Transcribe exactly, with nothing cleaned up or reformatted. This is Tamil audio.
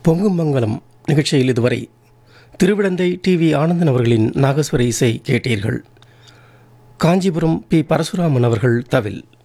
பொங்கும் மங்கலம் நிகழ்ச்சியில் இதுவரை திருவிடந்தை டி வி ஆனந்தன் அவர்களின் நாகஸ்வர இசை கேட்டீர்கள். காஞ்சிபுரம் பி பரசுராமன் அவர்கள் தவில்.